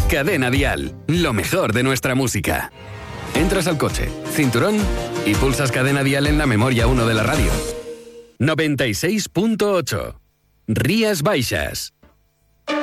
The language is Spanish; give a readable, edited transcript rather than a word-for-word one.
Cadena Dial, lo mejor de nuestra música. Entras al coche, cinturón y pulsas Cadena Dial en la memoria 1 de la radio. 96.8. Rías Baixas.